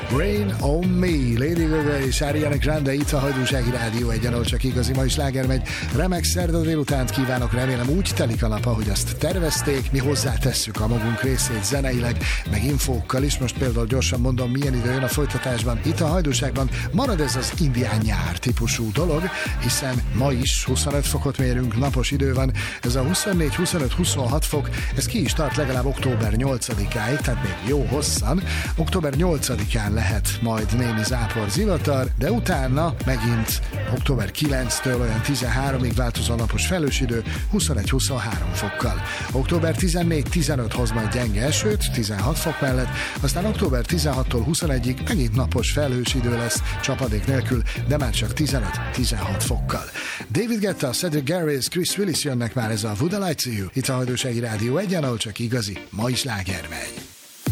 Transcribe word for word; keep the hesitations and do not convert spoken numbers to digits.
Rain on Me, Lady Gaga és Ariana Grande itt a Hajdúsági Rádió egyen, ahol csak igazi ma is sláger megy. Remek szerda délutánt kívánok, remélem úgy telik a nap, ahogy azt tervezték. Mi hozzátesszük a magunk részét zeneileg, meg infókkal is. Most például gyorsan mondom, milyen idő jön a folytatásban. Itt a Hajdúságban marad ez az indián nyár típusú dolog, hiszen ma is huszonöt fokot mérünk, napos idő van. Ez a huszonnégy, huszonöt, huszonhat fok, ez ki is tart legalább október nyolcadikáig, tehát még jó hosszan. október nyolcadikán lehet majd némi zápor, zivatar, de utána megint október kilencedikétől olyan tizenháromig változó napos felhős idő, huszonegy, huszonhárom fokkal. október tizennégy, tizenöt hoz majd gyenge esőt, tizenhat fok mellett, aztán október tizenhattól huszonegyig megint napos felhős idő lesz, csapadék nélkül, de már csak tizenöt, tizenhat fokkal. David Guetta, Cedric Gary és Chris Willis jönnek már, ez a Would I Lie to You. Itt a Hajdúsági Rádió egyen, ahol csak igazi ma is sláger megy.